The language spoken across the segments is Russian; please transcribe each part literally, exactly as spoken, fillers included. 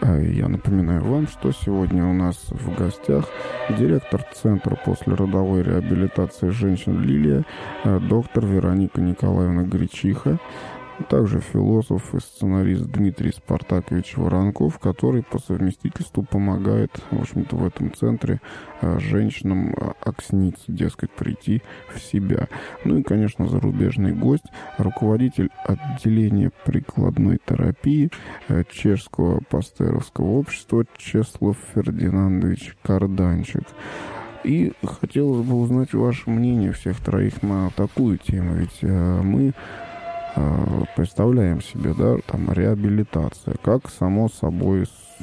Я напоминаю вам, что сегодня у нас в гостях директор Центра послеродовой реабилитации женщин «Лилия», доктор Вероника Николаевна Гречиха, также философ и сценарист Дмитрий Спартакович Воронков, который по совместительству помогает, в общем-то, в этом центре женщинам оксниться, дескать, прийти в себя. Ну и, конечно, зарубежный гость, руководитель отделения прикладной терапии Чешского пастеровского общества Чеслав Фердинандович Карданчик. И хотелось бы узнать ваше мнение всех троих на такую тему, ведь мы представляем себе, да, там, реабилитация, как само собой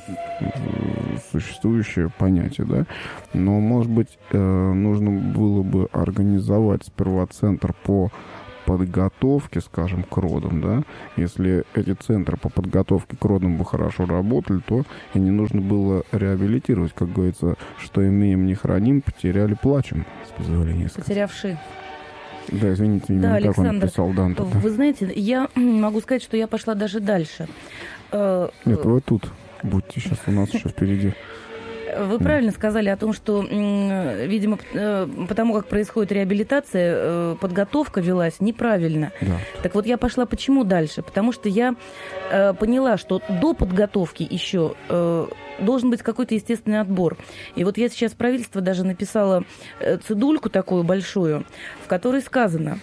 существующее понятие, да, но, может быть, нужно было бы организовать сперва центр по подготовке, скажем, к родам, да, если эти центры по подготовке к родам бы хорошо работали, то и не нужно было реабилитировать, как говорится, что имеем не храним, потеряли плачем, с позволения сказать. Потерявши. Да, извините, именно да, так Александр, он написал Данте. Вы знаете, я могу сказать, что я пошла даже дальше. Нет, вы тут будьте сейчас у нас еще впереди. Вы правильно сказали о том, что, видимо, потому как происходит реабилитация, подготовка велась неправильно. Да. Так вот, я пошла почему дальше? Потому что я поняла, что до подготовки еще должен быть какой-то естественный отбор. И вот я сейчас в правительство даже написала цедульку такую большую, в которой сказано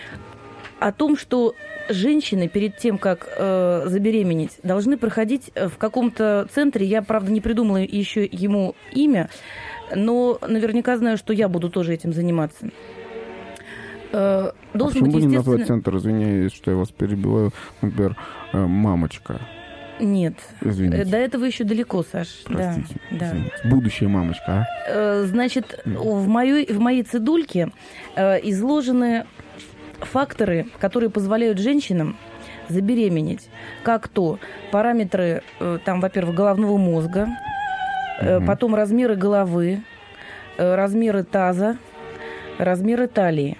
о том, что женщины перед тем, как э, забеременеть, должны проходить в каком-то центре. Я, правда, не придумала еще ему имя, но наверняка знаю, что я буду тоже этим заниматься. Э, должен а быть, почему будем естественно... назвать центр, извиняюсь, что я вас перебиваю, например, «Мамочка»? Нет. Извините. До этого еще далеко, Саш. Простите. Да, да. Будущая мамочка, а? Значит, в моей, в моей цедульке изложены факторы, которые позволяют женщинам забеременеть. Как то параметры, там, во-первых, головного мозга, угу. потом размеры головы, размеры таза, размеры талии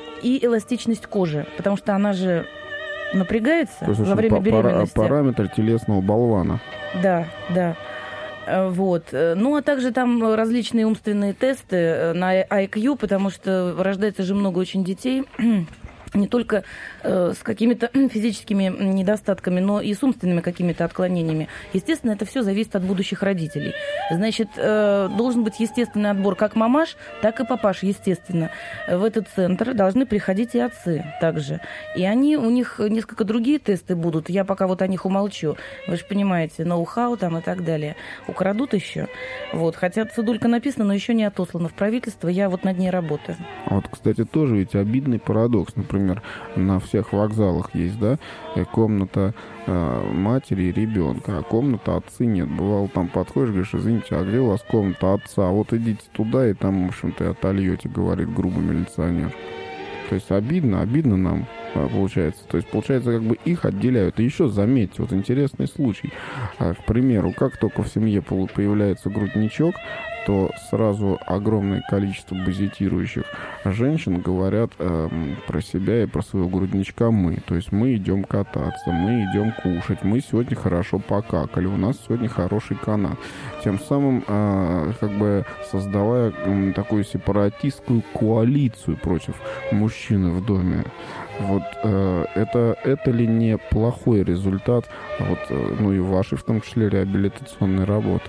и эластичность кожи, потому что она же напрягается есть, во время па- беременности. Параметр телесного болвана. Да, да. Вот. Ну, а также там различные умственные тесты на ай кью, потому что рождается же много очень детей, не только э, с какими-то физическими недостатками, но и с умственными какими-то отклонениями. Естественно, это все зависит от будущих родителей. Значит, э, должен быть естественный отбор как мамаш, так и папаш, естественно. В этот центр должны приходить и отцы также. И они, у них несколько другие тесты будут. Я пока вот о них умолчу. Вы же понимаете, ноу-хау там и так далее. Украдут еще. Вот. Хотя цедулька написана, но еще не отослана в правительство. Я вот над ней работаю. А вот, кстати, тоже ведь обидный парадокс. Например, на всех вокзалах есть, да, комната э, матери и ребенка, а комната отцы нет. Бывало, там подходишь, говоришь, извините, а где у вас комната отца? Вот идите туда, и там, в общем-то, отольете, говорит грубый милиционер. То есть обидно, обидно нам, получается. То есть, получается, как бы их отделяют. И еще заметьте, вот интересный случай. К примеру, как только в семье появляется грудничок, то сразу огромное количество базитирующих женщин говорят э, про себя и про своего грудничка «мы». То есть мы идем кататься, мы идем кушать, мы сегодня хорошо покакали, у нас сегодня хороший канат. Тем самым э, как бы создавая э, такую сепаратистскую коалицию против мужчины в доме. Вот э, это, это ли не плохой результат, вот, э, ну и вашей, в том числе, реабилитационной работы?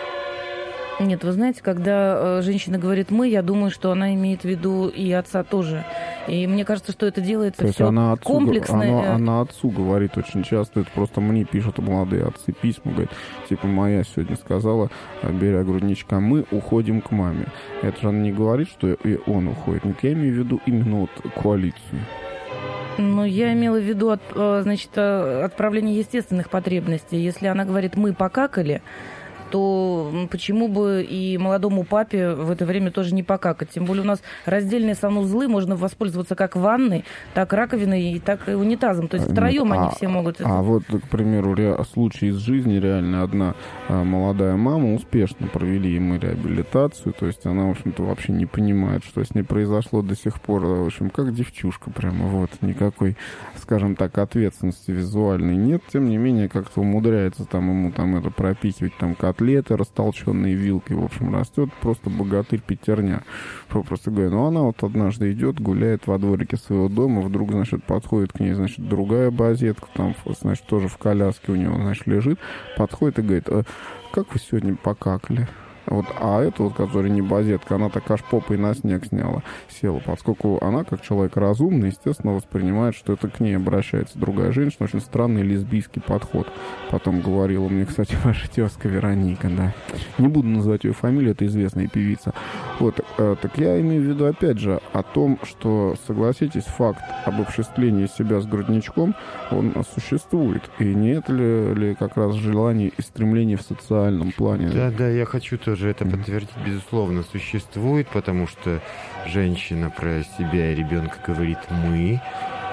Нет, вы знаете, когда женщина говорит «мы», я думаю, что она имеет в виду и отца тоже. И мне кажется, что это делается все она отцу, комплексно. Она, она отцу говорит очень часто, это просто мне пишут молодые отцы письма, говорят, типа, моя сегодня сказала, беря грудничка, мы уходим к маме. Это же она не говорит, что и он уходит. Нет, я имею в виду именно вот коалицию. Ну, я имела в виду, от, значит, отправление естественных потребностей. Если она говорит «мы покакали», то почему бы и молодому папе в это время тоже не покакать? Тем более у нас раздельные санузлы, можно воспользоваться как ванной, так раковиной и так и унитазом. То есть втроем а, они все могут... А вот, к примеру, ре... случай из жизни реально. Одна а, молодая мама, успешно провели ему реабилитацию, то есть она, в общем-то, вообще не понимает, что с ней произошло до сих пор. В общем, как девчушка прямо, вот, никакой, скажем так, ответственности визуальной нет. Тем не менее, как-то умудряется там ему там это пропихивать, там котлеты, растолченные вилкой, в общем, растет просто богатырь-пятерня. Просто говоря, ну она вот однажды идет, гуляет во дворике своего дома, вдруг, значит, подходит к ней, значит, другая базетка, там, значит, тоже в коляске у него, значит, лежит, подходит и говорит: а как вы сегодня покакали? Вот, а эта вот, которая не базетка, она так аж попой на снег сняла, села, поскольку она, как человек разумный, естественно, воспринимает, что это к ней обращается другая женщина. Очень странный лесбийский подход. Потом говорила мне, кстати, ваша тезка Вероника, да. Не буду называть ее фамилию, это известная певица. Вот, э, так я имею в виду, опять же, о том, что, согласитесь, факт об обобществлении себя с грудничком, он существует. И не это ли, ли как раз желание и стремление в социальном плане? Да, да, я хочу тоже это подтвердить, безусловно, существует, потому что женщина про себя и ребенка говорит «мы».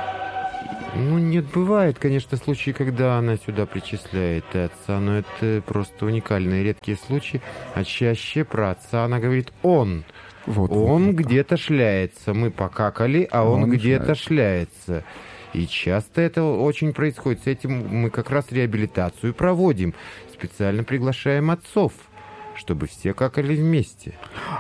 Ну, нет, бывает, конечно, случаи, когда она сюда причисляет и отца, но это просто уникальные, редкие случаи. А чаще про отца она говорит «он». Вот, он вот, где-то шляется. Мы покакали, а он, он где-то шляется. И часто это очень происходит. С этим мы как раз реабилитацию проводим. Специально приглашаем отцов, чтобы все какали вместе.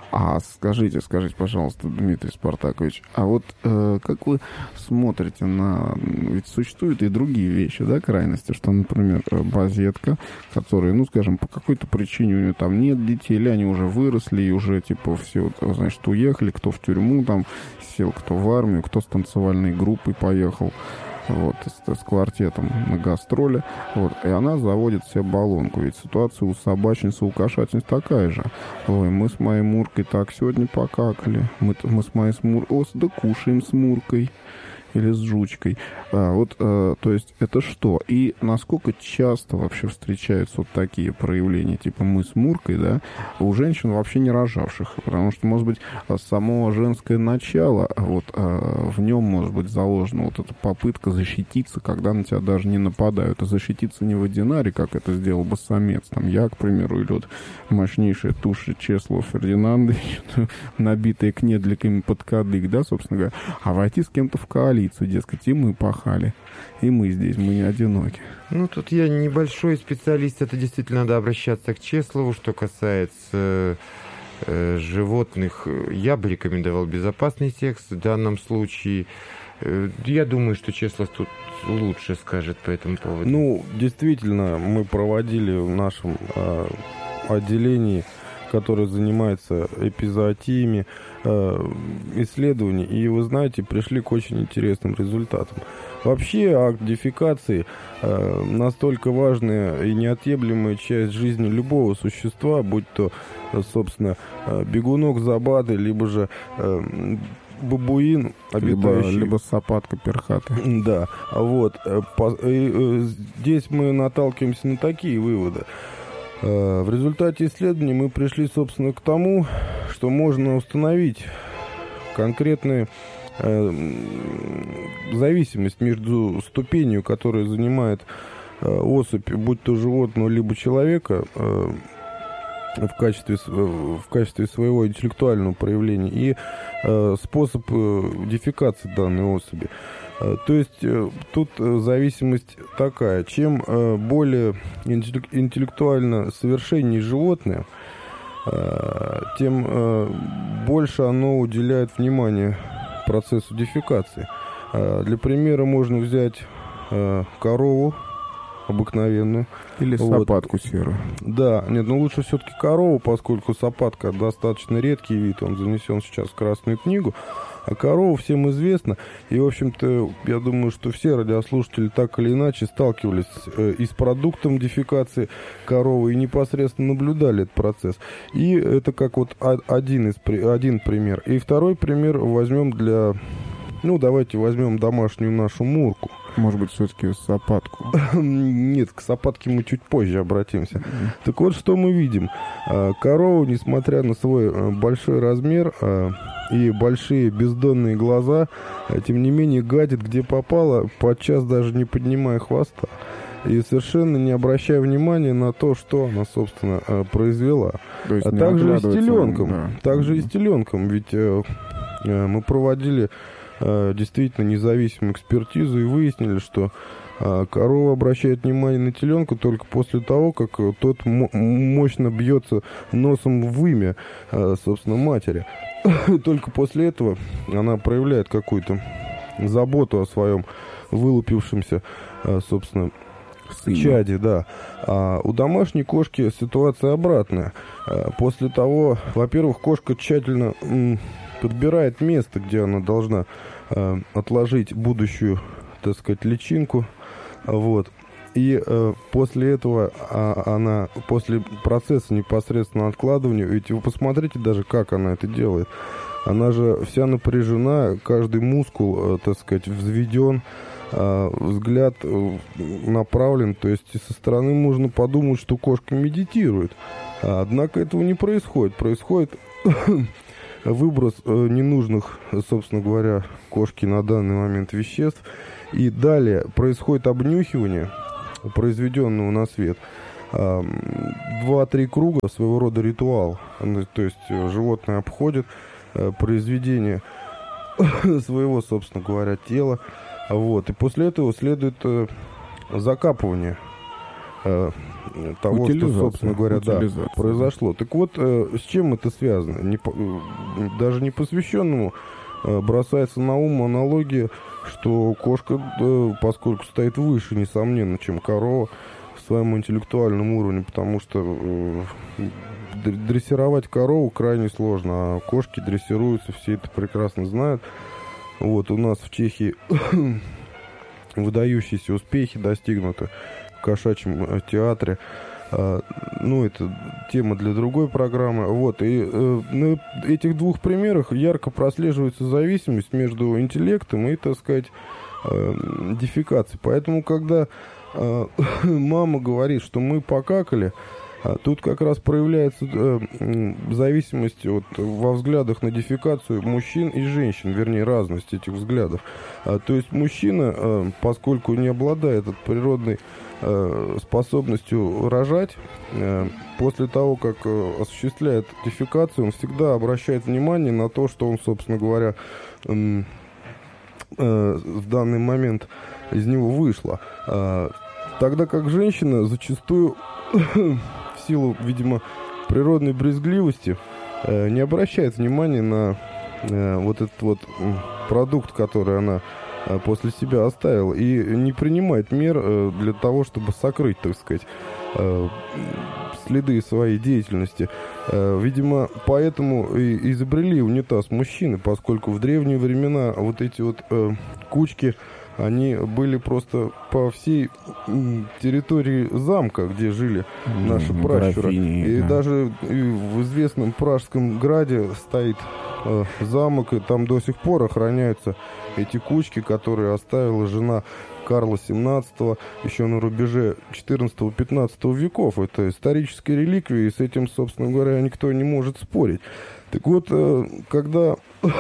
А скажите, скажите, пожалуйста, Дмитрий Спартакович, а вот э, как вы смотрите на... Ведь существуют и другие вещи, да, крайности, что, например, базетка, которая, ну, скажем, по какой-то причине у нее там нет детей, или они уже выросли, и уже, типа, все, значит, уехали, кто в тюрьму там сел, кто в армию, кто с танцевальной группой поехал. Вот, с, с квартетом на гастроли, вот, и она заводит себе баллонку, ведь ситуация у собачницы, у кошатниц такая же. Ой, мы с моей Муркой так сегодня покакали, мы, мы с моей с Муркой, о, да кушаем с Муркой или с жучкой. А, вот, а, то есть, это что? И насколько часто вообще встречаются вот такие проявления, типа мы с Муркой, да, у женщин вообще не рожавших, потому что, может быть, само женское начало, вот, а, в нем, может быть, заложена вот эта попытка защититься, когда на тебя даже не нападают, а защититься не в одинаре, как это сделал бы самец, там, я, к примеру, или вот мощнейшая туша Чеслова Фердинандовича, набитая кнедликами под кадык, да, собственно говоря, а войти с кем-то в коалицию, дескать, и мы пахали, и мы здесь, мы не одиноки. Ну, тут я небольшой специалист, это действительно надо обращаться к Чеслову. Что касается э, животных, я бы рекомендовал безопасный секс в данном случае. Э, я думаю, что Чеслов тут лучше скажет по этому поводу. Ну, действительно, мы проводили в нашем э, отделении, который занимается эпизоотиями, э, исследований, и, вы знаете, пришли к очень интересным результатам. Вообще, акт дефекации э, настолько важная и неотъемлемая часть жизни любого существа, будь то, собственно, э, бегунок Забады, либо же э, бабуин, обитающий... Либо, либо сапатка перхатая. Да, вот. Э, по, э, э, здесь мы наталкиваемся на такие выводы. В результате исследований мы пришли, собственно, к тому, что можно установить конкретную э, зависимость между ступенью, которую занимает э, особь, будь то животного, либо человека, э, в качестве, в качестве своего интеллектуального проявления, и э, способ э, дефекации данной особи. То есть тут зависимость такая: чем более интеллектуально совершеннее животное, тем больше оно уделяет внимание процессу дефекации. Для примера можно взять корову обыкновенную. Или сапатку вот. Серую. Да, нет, ну лучше все-таки корову, поскольку сапатка достаточно редкий вид, он занесен сейчас в Красную книгу. А корова всем известна, и, в общем-то, я думаю, что все радиослушатели так или иначе сталкивались э, и с продуктом дефекации коровы, и непосредственно наблюдали этот процесс. И это как вот один, из, один пример. И второй пример возьмем для ну, давайте возьмем домашнюю нашу Мурку. Может быть, все-таки сапатку? Нет, к сапатке мы чуть позже обратимся. Mm-hmm. Так вот, что мы видим. Корова, несмотря на свой большой размер и большие бездонные глаза, тем не менее гадит где попало, подчас даже не поднимая хвоста. И совершенно не обращая внимания на то, что она, собственно, произвела. То есть а также и с теленком. Да. Также mm-hmm. и с теленком. Ведь мы проводили действительно независимую экспертизу и выяснили, что корова обращает внимание на теленка только после того, как тот мощно бьется носом в вымя, собственно, матери. Только после этого она проявляет какую-то заботу о своем вылупившемся, собственно, чаде, да. А у домашней кошки ситуация обратная. После того, во-первых, кошка тщательно подбирает место, где она должна э, отложить будущую, так сказать, личинку, вот. И э, после этого а, она, после процесса непосредственно откладывания, ведь вы посмотрите даже, как она это делает. Она же вся напряжена, каждый мускул, э, так сказать, взведен, э, взгляд э, направлен, то есть со стороны можно подумать, что кошка медитирует. Однако этого не происходит. Происходит выброс э, ненужных, собственно говоря, кошки на данный момент веществ. И далее происходит обнюхивание произведенного на свет. Э, два-три круга, своего рода ритуал. То есть э, животное обходит э, произведение своего, собственно говоря, тела. Вот. И после этого следует э, закапывание э, того, что, собственно говоря, да, произошло. Так вот, э, с чем это связано? Не, э, даже непосвященному э, бросается на ум аналогия, что кошка, э, поскольку стоит выше, несомненно, чем корова в своем интеллектуальном уровне, потому что э, дрессировать корову крайне сложно, а кошки дрессируются, все это прекрасно знают. Вот, у нас в Чехии выдающиеся успехи достигнуты в кошачьем театре. А, ну, это тема для другой программы. Вот, и э, на этих двух примерах ярко прослеживается зависимость между интеллектом и, так сказать, э, дефекацией. Поэтому, когда э, мама говорит, что мы покакали, тут как раз проявляется э, зависимость вот, во взглядах на дефекацию мужчин и женщин, вернее, разность этих взглядов. А, то есть мужчина, э, поскольку не обладает от природной э, способностью рожать, э, после того, как э, осуществляет дефекацию, он всегда обращает внимание на то, что он, собственно говоря, э, э, в данный момент из него вышло. Э, тогда как женщина зачастую в силу, видимо, природной брезгливости э, не обращает внимания на э, вот этот вот продукт, который она э, после себя оставила, и не принимает мер э, для того, чтобы сокрыть, так сказать, э, следы своей деятельности. Э, видимо, поэтому и изобрели унитаз мужчины, поскольку в древние времена вот эти вот э, кучки, они были просто по всей территории замка, где жили наши mm, пращуры. И да. даже в известном Пражском граде стоит э, замок, и там до сих пор охраняются эти кучки, которые оставила жена Карла семнадцатого еще на рубеже четырнадцатого-пятнадцатого веков. Это историческая реликвия, и с этим, собственно говоря, никто не может спорить. Так вот, э, когда...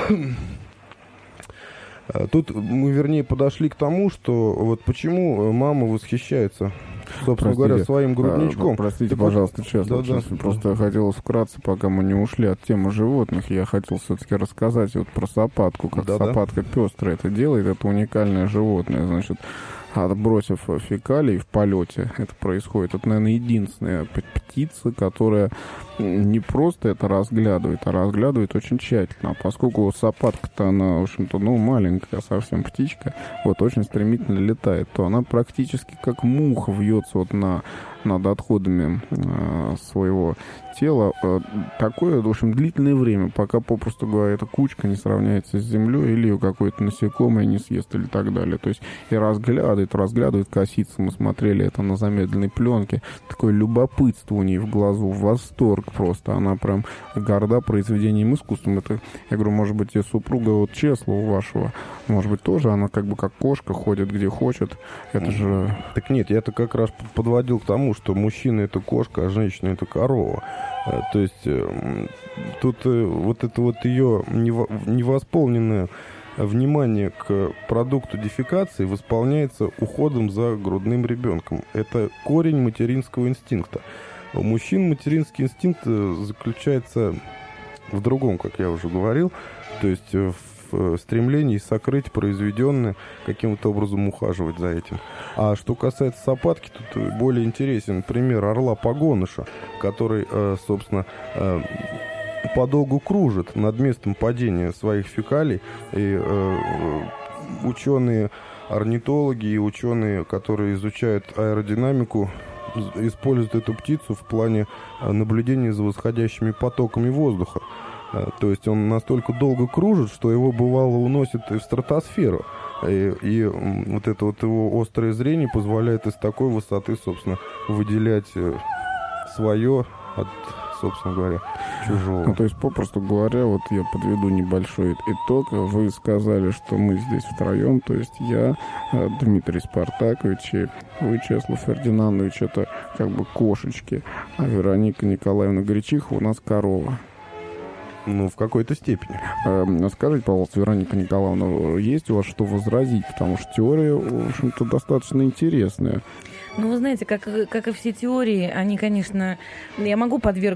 Тут мы, вернее, подошли к тому, что вот почему мама восхищается, собственно Простите, говоря, своим грудничком. А, простите, так пожалуйста, честно. Да, честно. да. Просто хотелось вкратце, пока мы не ушли от темы животных, я хотел все-таки рассказать вот про сапатку, как да, сапатка да. пестрая это делает. Это уникальное животное, значит, отбросив фекалии в полете, это происходит. Это, наверное, единственная птица, которая не просто это разглядывает, а разглядывает очень тщательно. А поскольку сапатка-то, она, в общем-то, ну, маленькая совсем птичка, вот, очень стремительно летает, то она практически как муха вьется вот на над отходами э, своего тела э, такое, в общем, длительное время, пока, попросту говоря, эта кучка не сравняется с землей или ее какое-то насекомое не съест или так далее. То есть и разглядывает, разглядывает, косится. Мы смотрели это на замедленной пленке. Такое любопытство у нее в глазу, восторг просто. Она прям горда произведением искусства. Это, я говорю, может быть, и супруга вот Чесла у вашего, может быть, тоже она как бы как кошка ходит где хочет. Это же... Так нет, я-то как раз подводил к тому, что мужчина — это кошка, а женщина — это корова. То есть тут вот это вот ее невосполненное внимание к продукту дефекации восполняется уходом за грудным ребенком. Это корень материнского инстинкта. У мужчин материнский инстинкт заключается в другом, как я уже говорил, то есть в стремлении сокрыть произведенное, каким-то образом ухаживать за этим. А что касается сапатки, тут более интересен пример орла-погоныша, который, собственно, подолгу кружит над местом падения своих фекалий, и ученые, орнитологи и ученые, которые изучают аэродинамику, используют эту птицу в плане наблюдения за восходящими потоками воздуха. То есть он настолько долго кружит, что его бывало уносит в стратосферу. И, и вот это вот его острое зрение позволяет из такой высоты, собственно, выделять свое от, собственно говоря, чужого. Ну, то есть, попросту говоря, вот я подведу небольшой итог. Вы сказали, что мы здесь втроем, то есть я, Дмитрий Спартакович, и вы, Чеслав Фердинандович, это как бы кошечки, а Вероника Николаевна Гречиха у нас корова. Ну, в какой-то степени. Скажите, пожалуйста, Вероника Николаевна, есть у вас что возразить? Потому что теория, в общем-то, достаточно интересная. Ну, вы знаете, как, как и все теории, они, конечно, я могу подвергнуть